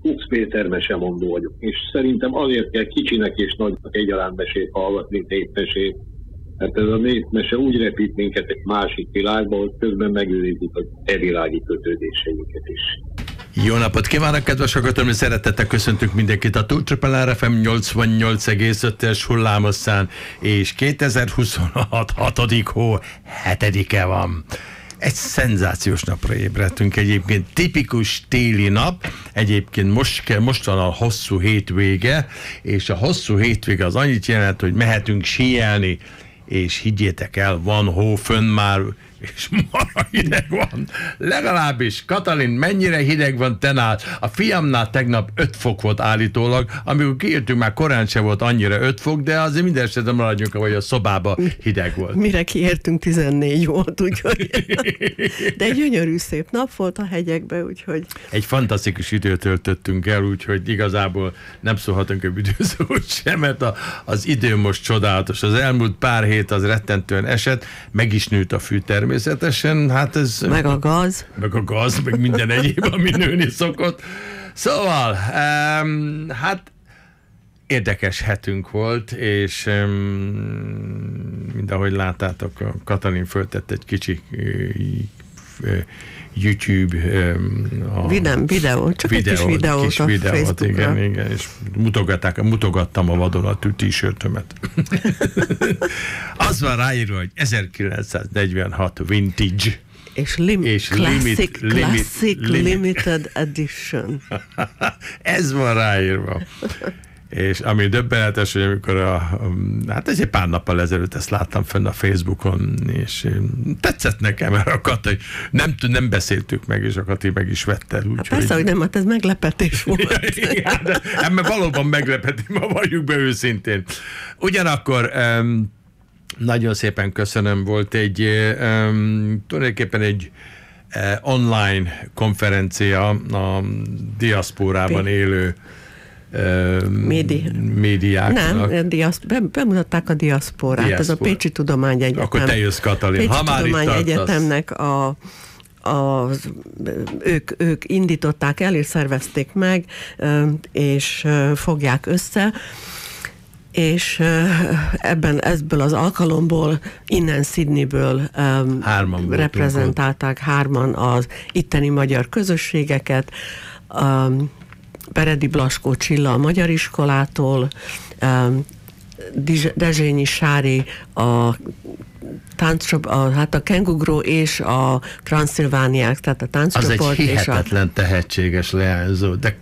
Fuchs Péter mesemondó vagyok, és szerintem azért kell kicsinek és nagynak egyaránt mesét hallgatni, népmesét, mert ez a népmese úgy repít minket egy másik világba, hogy közben megőrizzük az evilági kötődéseinket is. Jó napot kívánok, kedves hallgatók! Szeretettel köszöntünk mindenkit a Túlcsapelár FM 88,5-es hullámosszán, és 2026. 6. hó 7-e van. Egy szenzációs napra ébredtünk egyébként, tipikus téli nap, egyébként most van a hosszú hétvége, és a hosszú hétvége az annyit jelent, hogy mehetünk síelni, és higgyétek el, van hó fönn már, és marha hideg van. Legalábbis, Katalin, mennyire hideg van te nál? A fiamnál tegnap 5 fok volt állítólag, amikor kiértünk, már korán se volt annyira 5 fok, de azért minden esetben maradjunk, hogy a szobában hideg volt. Mire kiértünk, 14 volt, úgyhogy... De egy gyönyörű szép nap volt a hegyekben, úgyhogy... Egy fantasztikus időt töltöttünk el, úgyhogy igazából nem szólhatunk a büdőszót sem, mert az idő most csodálatos. Az elmúlt pár hét az rettentően esett, meg is nőtt a fű természetesen, hát ez... Meg a gaz. Meg minden egyéb, ami nőni szokott. Szóval, hát érdekes hetünk volt, és mindahogy láttátok, a Katalin föltett egy kicsi YouTube videót, csak egy kis videót a Facebookra. Igen, és mutogattam a vadonatú t-shirtömet. Az van ráírva, hogy 1946 vintage. És classic limited edition. Ez van ráírva. És ami döbbenetes, hogy amikor hát ez egy pár nappal ezelőtt ezt láttam fönn a Facebookon, és tetszett nekem, mert a Kati, nem beszéltük meg, és a Kati meg is vette el. Hát persze, hogy nem, hát ez meglepetés volt. Igen, de mert valóban meglepetés, ma valljuk be őszintén. Ugyanakkor nagyon szépen köszönöm, volt tulajdonképpen egy online konferencia a diaszpórában élő médiáknak. Nem, bemutatták a diaszporát. Ez a Pécsi Tudományegyetem. Akkor te jössz, Katalin. Pécsi Tudományegyetemnek ők indították el, és szervezték meg, és fogják össze, és ebből az alkalomból innen Sydneyből reprezentálták hárman az itteni magyar közösségeket, Beredi Blaskó Csilla a Magyar Iskolától, Dezsényi Sári a Kengugró és a Transzilvániák, tehát a tánccsoport. Az egy hihetetlen tehetséges leányzó, de